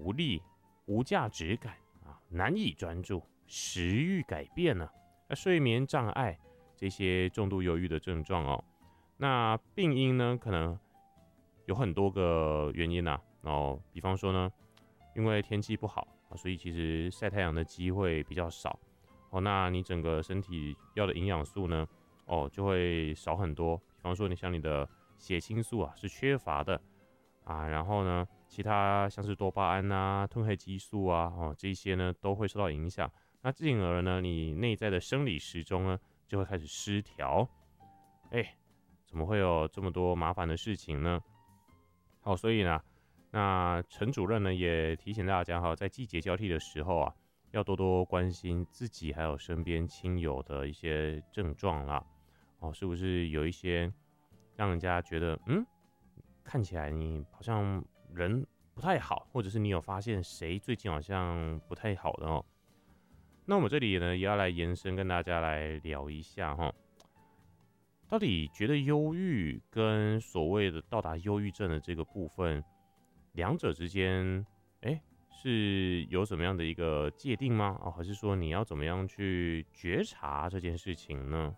无力、无价值感难以专注、食欲改变呢，睡眠障碍这些重度忧郁的症状哦。那病因呢，可能有很多个原因比方说呢，因为天气不好所以其实晒太阳的机会比较少那你整个身体要的营养素呢就会少很多。比方说你像你的血清素是缺乏的然后呢，其他像是多巴胺褪黑激素这些呢都会受到影响。那进而呢，你内在的生理时钟呢就会开始失调。怎么会有这么多麻烦的事情呢？好，所以呢，那陈主任呢也提醒大家在季节交替的时候要多多关心自己还有身边亲友的一些症状啦。是不是有一些让人家觉得看起来你好像人不太好，或者是你有发现谁最近好像不太好的那我们这里呢也要来延伸跟大家来聊一下到底觉得忧郁跟所谓的到达忧郁症的这个部分，两者之间是有什么样的一个界定吗？还是说你要怎么样去觉察这件事情呢？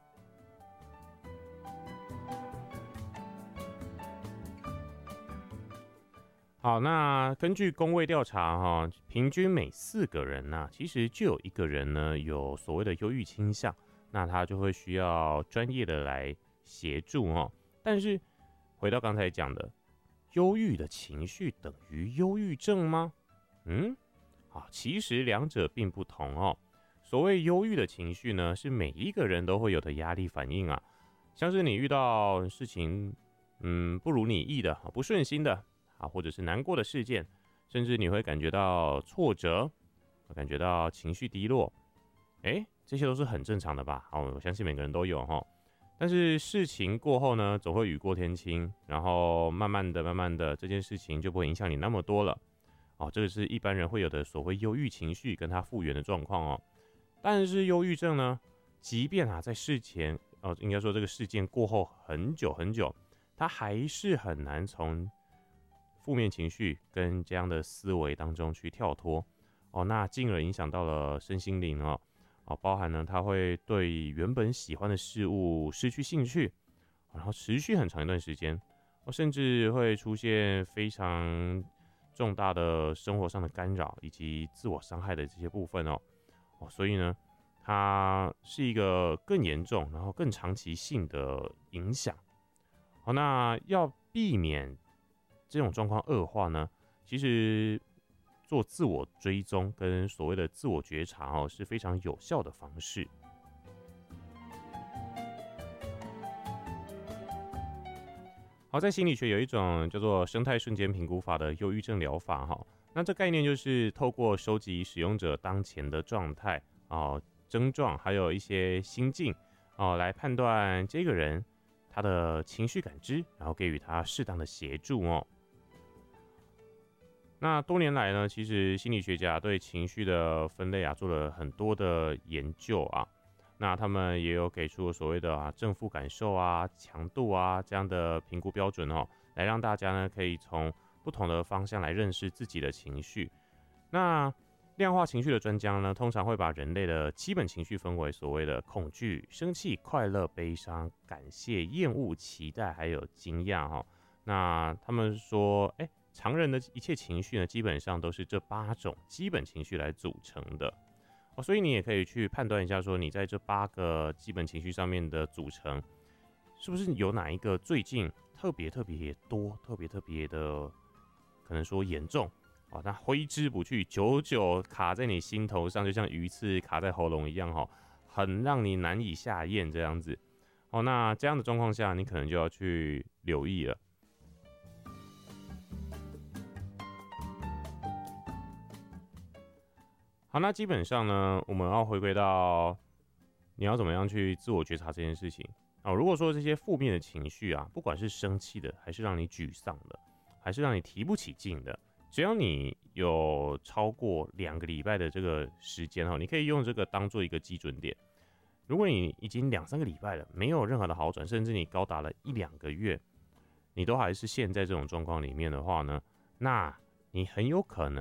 好，那根据公卫调查平均每4个人其实就有1个人呢有所谓的忧郁倾向，那他就会需要专业的来协助但是回到刚才讲的，忧郁的情绪等于忧郁症吗？其实两者并不同所谓忧郁的情绪呢，是每一个人都会有的压力反应像是你遇到事情不如你意的不顺心的或者是难过的事件，甚至你会感觉到挫折，感觉到情绪低落，这些都是很正常的吧？我相信每个人都有但是事情过后呢，总会雨过天晴，然后慢慢的，这件事情就不会影响你那么多了这个是一般人会有的所谓忧郁情绪跟它复原的状况但是忧郁症呢，即便在事前应该说这个事件过后很久很久，它还是很难从负面情绪跟这样的思维当中去跳脱那进而影响到了身心灵包含呢，他会对原本喜欢的事物失去兴趣，然后持续很长一段时间甚至会出现非常重大的生活上的干扰以及自我伤害的这些部分所以呢，它是一个更严重然后更长期性的影响那要避免这种状况恶化呢，其实做自我追踪跟所谓的自我觉察是非常有效的方式。好，在心理学有一种叫做生态瞬间评估法的忧郁症疗法那这概念就是透过收集使用者当前的状态症状还有一些心境来判断这个人他的情绪感知，然后给予他适当的协助那多年来呢，其实心理学家对情绪的分类做了很多的研究那他们也有给出所谓的正负感受强度这样的评估标准来让大家呢可以从不同的方向来认识自己的情绪。那量化情绪的专家呢，通常会把人类的基本情绪分为所谓的恐惧、生气、快乐、悲伤、感谢、厌恶、期待还有惊讶那他们说常人的一切情绪呢，基本上都是这8种基本情绪来组成的所以你也可以去判断一下说你在这8个基本情绪上面的组成是不是有哪一个最近特别多特别的可能说严重它挥之不去，久久卡在你心头上，就像鱼刺卡在喉咙一样很让你难以下咽这样子那这样的状况下，你可能就要去留意了。好，那基本上呢，我们要回归到你要怎么样去自我觉察这件事情如果说这些负面的情绪不管是生气的，还是让你沮丧的，还是让你提不起劲的，只要你有超过2个礼拜的这个时间你可以用这个当做一个基准点。如果你已经2-3个礼拜了，没有任何的好转，甚至你高达了1-2个月，你都还是陷在这种状况里面的话呢，那你很有可能